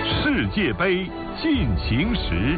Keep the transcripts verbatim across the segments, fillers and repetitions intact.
世界杯进行时。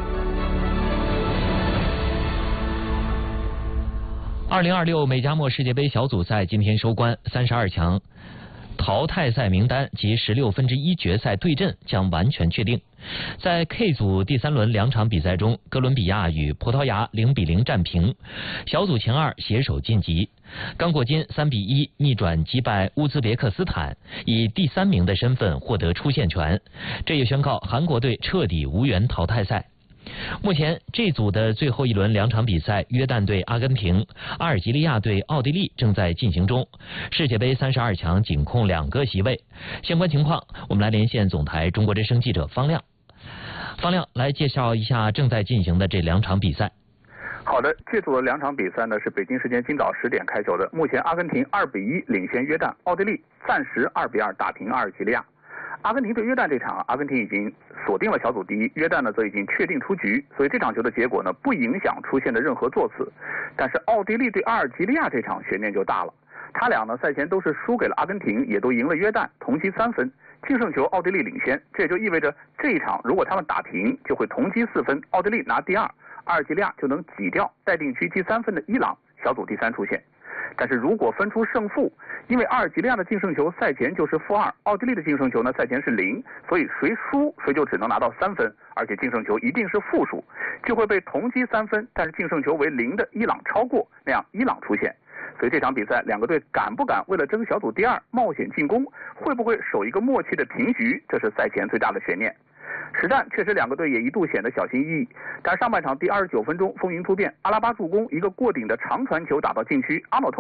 二零二六美加墨世界杯小组赛今天收官，三十二强淘汰赛名单及十六分之一决赛对阵将完全确定。在 K 组第三轮两场比赛中，哥伦比亚与葡萄牙零比零战平，小组前二携手晋级。刚果金三比一逆转击败乌兹别克斯坦，以第三名的身份获得出线权，这也宣告韩国队彻底无缘淘汰赛。目前这组的最后一轮两场比赛，约旦对阿根廷、阿尔及利亚对奥地利正在进行中。世界杯三十二强仅空两个席位，相关情况我们来连线总台中国之声记者方亮。方亮来介绍一下正在进行的这两场比赛。 好的，这组的两场比赛呢是北京时间今早十点开球的。目前阿根廷二比一领先约旦，奥地利暂时二比二打平阿尔及利亚。阿根廷对约旦这场，阿根廷已经锁定了小组第一，约旦呢则已经确定出局，所以这场球的结果呢不影响出现的任何座次。但是奥地利对阿尔及利亚这场悬念就大了，他俩呢赛前都是输给了阿根廷，也都赢了约旦，同积三分，净胜球奥地利领先，这也就意味着这一场如果他们打平，就会同积四分，奥地利拿第二，阿尔及利亚就能挤掉待定区积三分的伊朗，小组第三出线。但是如果分出胜负，因为阿尔及利亚的净胜球赛前就是负二，奥地利的净胜球呢赛前是零，所以谁输谁就只能拿到三分，而且净胜球一定是负数，就会被同积三分但是净胜球为零的伊朗超过，那样伊朗出线。所以这场比赛两个队敢不敢为了争小组第二冒险进攻，会不会守一个默契的平局，这是赛前最大的悬念。实战确实两个队也一度显得小心翼翼，但上半场第二十九分钟风云突变，阿拉巴助攻一个过顶的长传球打到禁区，阿诺托